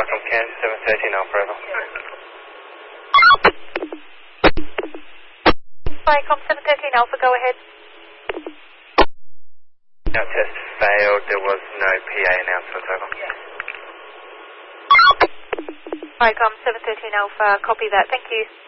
Vicom Can 713 Alpha, over. Vicom 713 Alpha, go ahead. No, test failed. There was no PA announcement, over. Vicom 713 Alpha, copy that. Thank you.